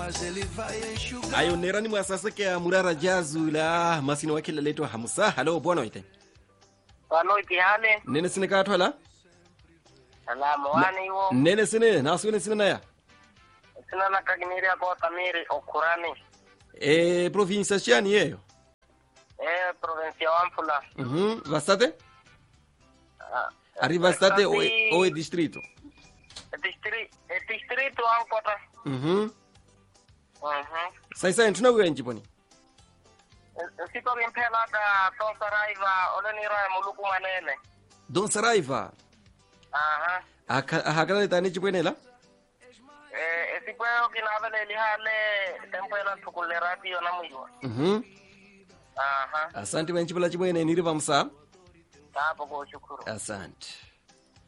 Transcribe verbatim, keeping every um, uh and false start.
ayo nerani mwasaseke ya murara jazu la masini wakila leto hamusa. Halo bwana wite Wano itihane nene sine katwala Salamu wani iwo nene sine nasune sine naya Sina nakaginiri ako tamiri okurani e province chani yeyo Eh provincia Wampula mhm vastate Ah, arriva state o Stati- o distrito Distri- eh, distrito Ankota mhm Mhm sai sai tuna wenji poni Siko mimpela da Tonsaraiva Olenira Muluku Manene don saraiva Aha akakala tani chipwenela Eh esikweo kinavele lihale tempo ena tukule radio na mwiwa mhm Aha asante wenji pala chipwene niriva msa Tapo kwa shukuru asante